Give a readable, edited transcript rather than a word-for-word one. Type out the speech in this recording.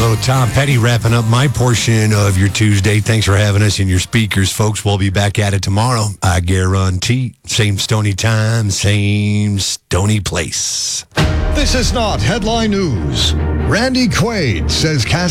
little Tom Petty wrapping up my portion of your Tuesday. Thanks for having us in your speakers, folks. We'll be back at it tomorrow. I guarantee. Same stony time, same stony place. This is not headline news. Randy Quaid says